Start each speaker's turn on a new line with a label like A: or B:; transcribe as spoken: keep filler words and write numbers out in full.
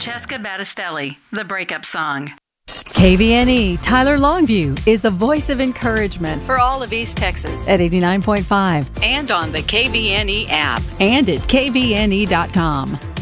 A: Francesca Battistelli, The Breakup Song.
B: K V N E Tyler Longview is the voice of encouragement for all of East Texas at eighty-nine point five
C: and on the K V N E app
B: and at K V N E dot com.